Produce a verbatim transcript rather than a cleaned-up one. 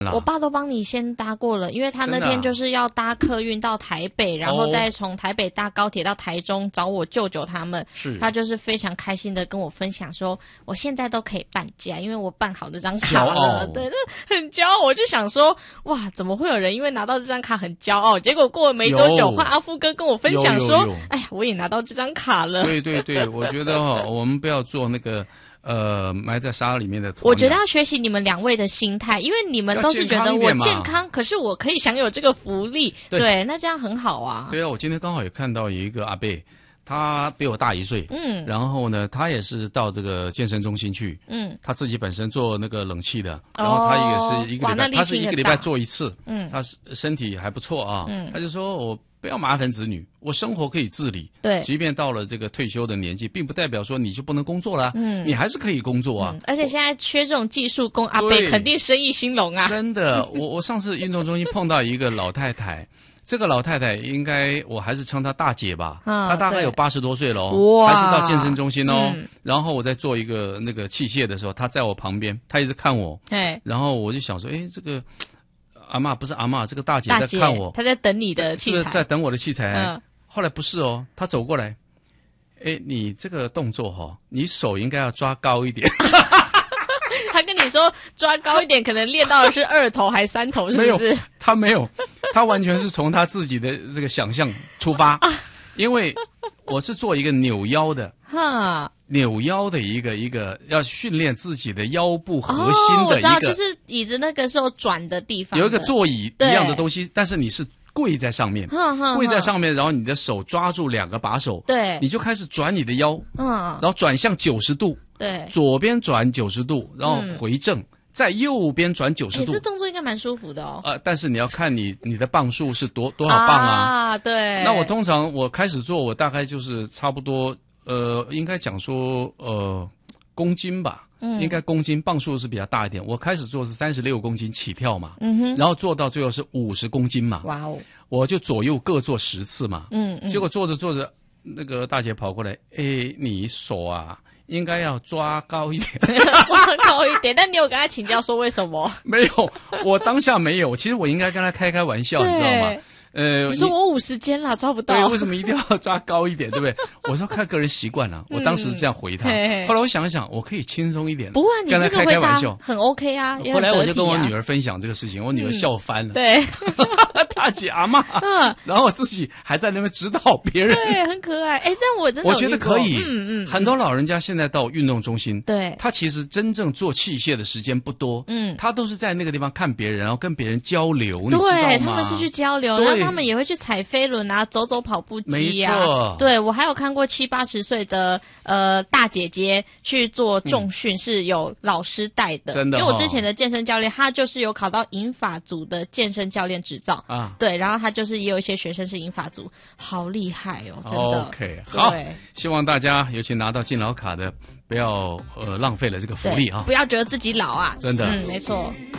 我爸都帮你先搭过了，因为他那天就是要搭客运到台北，然后再从台北搭高铁到台中找我舅舅他们。是，他就是非常开心的跟我分享说，我现在都可以办假，因为我办好这张卡了。对，那很骄傲。我就想说，哇，怎么会有人因为拿到这张卡很骄傲？结果过了没多久，换阿富哥跟我分享说，哎呀，我也拿到这张卡了。 对对对，我觉得哈、哦，我们不要做那个。呃，埋在沙里面的鸵鸟。 我觉得要学习你们两位的心态，因为你们都是觉得我健康，可是我可以享有这个福利， 对, 对，那这样很好啊。 对啊，我今天刚好也看到有一个阿伯，他比我大一岁，嗯，然后呢，他也是到这个健身中心去，嗯，他自己本身做那个冷气的，然后他也是一个礼拜，他是一个礼拜做一次，嗯，他是身体还不错啊，嗯，他就说我。不要麻烦子女，我生活可以自理。对，即便到了这个退休的年纪，并不代表说你就不能工作了。嗯，你还是可以工作啊。嗯、 而且现在缺这种技术工，阿伯肯定生意兴隆啊。 真的，我我上次运动中心碰到一个老太太，这个老太太应该我还是称她大姐吧，嗯、她大概有八十多岁了哦，还是到健身中心哦。嗯、然后我在做一个那个器械的时候，她在我旁边，她一直看我。哎，然后我就想说，哎，这个。阿嬷不是阿嬷，这个大姐在看我， 她在等你的器材， 是不是在等我的器材？嗯、后来不是哦，她走过来，哎，你这个动作哈、哦，你手应该要抓高一点。 他跟你说抓高一点，可能练到的是二头还三头，是不是？ 没有，他没有，他完全是从他自己的这个想象出发，因为我是做一个扭腰的。哈。扭腰的一个一个要训练自己的腰部核心的一个，哦、我知道， 就是椅子那个时候转的地方， 有一个座椅一样的东西，但是你是跪在上面，呵呵呵跪在上面，然后你的手抓住两个把手，对，你就开始转你的腰，嗯，然后转向九十度，对，左边转九十度，然后回正。嗯在右边转九十度， 这动作应该蛮舒服的哦。 呃，但是你要看你你的磅数是多多少磅啊？ 啊，对。 那我通常我开始做，我大概就是差不多，呃，应该讲说呃公斤吧，嗯，应该公斤磅数是比较大一点。我开始做是三十六公斤起跳嘛，嗯哼，然后做到最后是五十公斤嘛，哇哦，我就左右各做十次嘛，嗯嗯，结果做着做着，那个大姐跑过来，哎，你手啊。应该要抓高一点， 抓高一点。但你有跟他请教说为什么？ 没有，我当下没有。其实我应该跟他开开玩笑，你知道吗？呃， 你说我五十肩了，抓不到。 对，为什么一定要抓高一点，对不对？我说看个人习惯了，我当时这样回他。嗯、后来我想一想，我可以轻松一点。 不会，你这个回答很 OK 啊。 后来我就跟我女儿分享这个事情，我女儿笑翻了。 嗯、对， 大姐阿嬷，嗯，然后我自己还在那边指导别人， 对，很可爱。哎，但我真的我觉得可以。嗯嗯，很多老人家现在到运动中心， 对， 他其实真正做器械的时间不多，嗯，他都是在那个地方看别人，然后跟别人交流，你知道吗？ 对，他们是去交流，然后他们也会去踩飞轮啊，走走跑步机啊。 没错， 对，我还有看过七八十岁的呃大姐姐去做重训，嗯、是有老师带的。 真的、哦， 因为我之前的健身教练，他就是有考到银发族的健身教练执照啊。对，然后他就是也有一些学生是银发族，好厉害哦，真的。 OK， 好，希望大家尤其拿到敬老卡的，不要呃浪费了这个福利啊， 不要觉得自己老啊， 真的， 嗯，没错。